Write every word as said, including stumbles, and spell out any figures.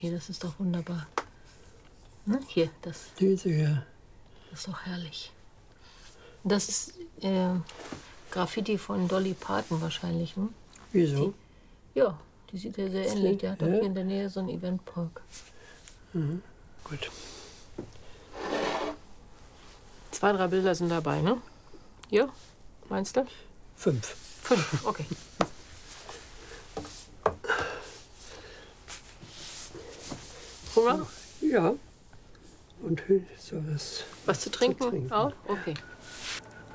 Hier, das ist doch wunderbar. Ne? Hier, das, Diese hier. das ist doch herrlich. Das ist äh, Graffiti von Dolly Parton wahrscheinlich, ne? Wieso? Die, ja, die sieht ja sehr ähnlich. Der hat doch Ja. hier in der Nähe so einen Eventpark. Mhm. Gut. Zwei, drei Bilder sind dabei, ne? Ja, meinst du? Fünf. Fünf, okay. Hunger? Ja. Und so was, Was zu trinken? trinken. Auch? Okay.